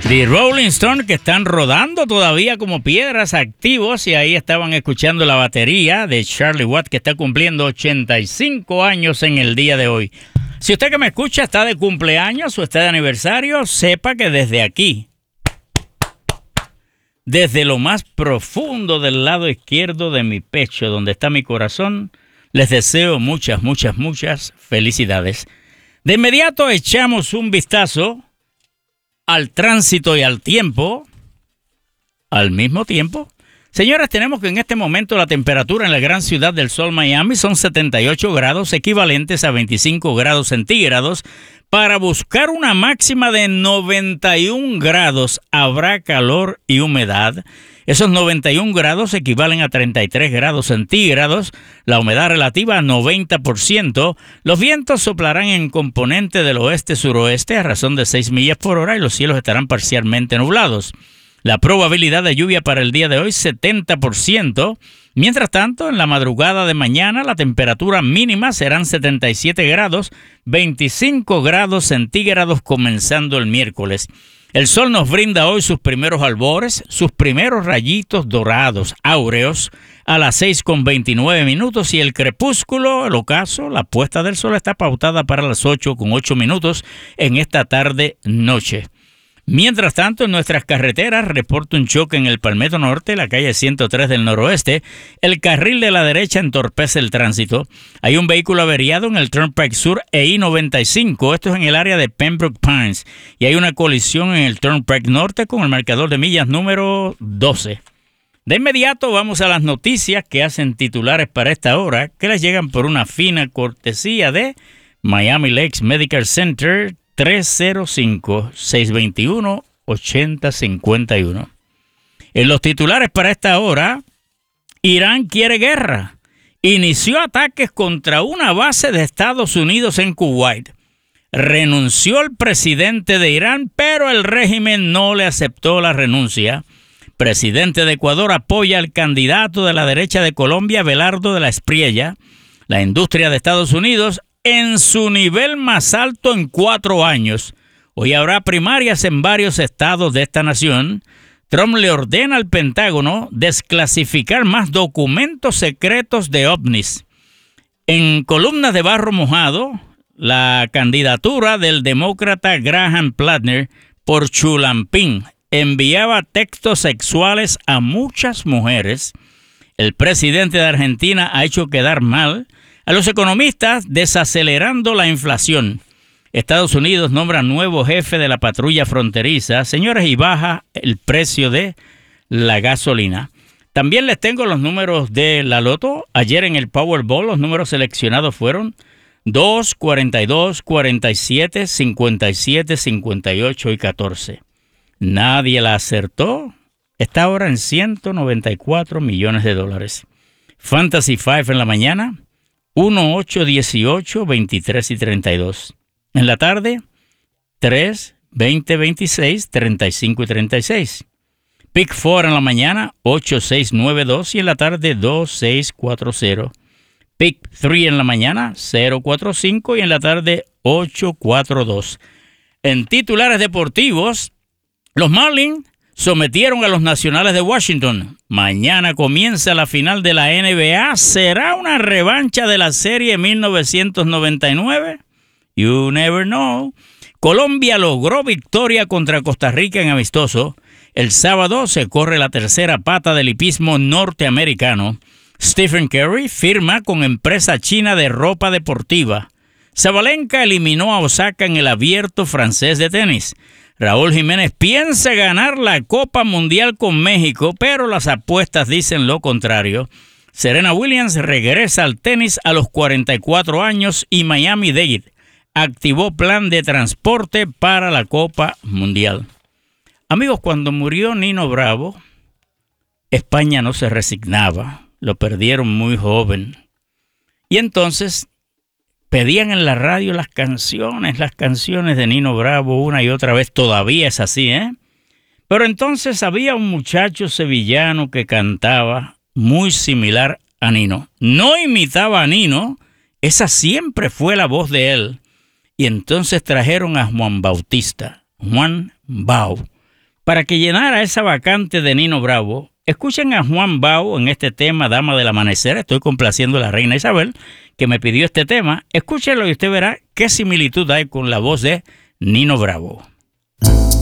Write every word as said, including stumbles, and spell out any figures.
The Rolling Stones, que están rodando todavía como piedras, activos, y ahí estaban escuchando la batería de Charlie Watts, que está cumpliendo ochenta y cinco años en el día de hoy. Si usted que me escucha está de cumpleaños o está de aniversario, sepa que desde aquí, desde lo más profundo del lado izquierdo de mi pecho, donde está mi corazón, les deseo muchas, muchas, muchas felicidades. De inmediato echamos un vistazo al tránsito y al tiempo, al mismo tiempo. Señores, tenemos que en este momento la temperatura en la gran ciudad del sol, Miami, son setenta y ocho grados, equivalentes a veinticinco grados centígrados. Para buscar una máxima de noventa y un grados, habrá calor y humedad. Esos noventa y un grados equivalen a treinta y tres grados centígrados, la humedad relativa a noventa por ciento. Los vientos soplarán en componente del oeste-suroeste a razón de seis millas por hora y los cielos estarán parcialmente nublados. La probabilidad de lluvia para el día de hoy, setenta por ciento. Mientras tanto, en la madrugada de mañana, la temperatura mínima serán setenta y siete grados, veinticinco grados centígrados comenzando el miércoles. El sol nos brinda hoy sus primeros albores, sus primeros rayitos dorados, áureos, a las seis con veintinueve minutos, y el crepúsculo, el ocaso, la puesta del sol está pautada para las ocho con ocho minutos en esta tarde-noche. Mientras tanto, en nuestras carreteras reporta un choque en el Palmetto Norte, la calle ciento tres del noroeste. El carril de la derecha entorpece el tránsito. Hay un vehículo averiado en el Turnpike Sur e I noventa y cinco, esto es en el área de Pembroke Pines. Y hay una colisión en el Turnpike Norte con el marcador de millas número doce. De inmediato vamos a las noticias que hacen titulares para esta hora, que les llegan por una fina cortesía de Miami Lakes Medical Center, tres cero cinco, seis dos uno, ocho cero cinco uno. En los titulares para esta hora, Irán quiere guerra. Inició ataques contra una base de Estados Unidos en Kuwait. Renunció el presidente de Irán, pero el régimen no le aceptó la renuncia. Presidente de Ecuador apoya al candidato de la derecha de Colombia, Belardo de la Espriella. La industria de Estados Unidos en su nivel más alto en cuatro años. Hoy habrá primarias en varios estados de esta nación. Trump le ordena al Pentágono desclasificar más documentos secretos de ovnis. En columnas de barro mojado, la candidatura del demócrata Graham Platner por Chulampín enviaba textos sexuales a muchas mujeres. El presidente de Argentina ha hecho quedar mal a los economistas desacelerando la inflación. Estados Unidos nombra nuevo jefe de la patrulla fronteriza, señores, y baja el precio de la gasolina. También les tengo los números de la loto. Ayer en el Powerball los números seleccionados fueron dos, cuarenta y dos, cuarenta y siete, cincuenta y siete, cincuenta y ocho y catorce. Nadie la acertó. Está ahora en ciento noventa y cuatro millones de dólares. Fantasy cinco en la mañana, uno, ocho, dieciocho, veintitrés y treinta y dos. En la tarde, tres, veinte, veintiséis, treinta y cinco y treinta y seis. Pick cuatro en la mañana, ocho, seis, nueve, dos, y en la tarde, dos, seis, cuatro, cero. Pick tres en la mañana, cero, cuatro, cinco, y en la tarde, ocho, cuatro, dos. En titulares deportivos, los Marlins sometieron a los Nacionales de Washington. Mañana comienza la final de la N B A. ¿Será una revancha de la serie mil novecientos noventa y nueve? You never know. Colombia logró victoria contra Costa Rica en amistoso. El sábado se corre la tercera pata del hipismo norteamericano. Stephen Curry firma con empresa china de ropa deportiva. Sabalenka eliminó a Osaka en el abierto francés de tenis. Raúl Jiménez piensa ganar la Copa Mundial con México, pero las apuestas dicen lo contrario. Serena Williams regresa al tenis a los cuarenta y cuatro años y Miami-Dade activó plan de transporte para la Copa Mundial. Amigos, cuando murió Nino Bravo, España no se resignaba. Lo perdieron muy joven. Y entonces pedían en la radio las canciones, las canciones de Nino Bravo una y otra vez. Todavía es así, ¿eh? Pero entonces había un muchacho sevillano que cantaba muy similar a Nino. No imitaba a Nino, esa siempre fue la voz de él. Y entonces trajeron a Juan Bautista, Juan Bau, Para que llenara esa vacante de Nino Bravo, escuchen a Juan Bao en este tema Dama del Amanecer. Estoy complaciendo a la reina Isabel, que me pidió este tema. Escúchenlo y usted verá qué similitud hay con la voz de Nino Bravo.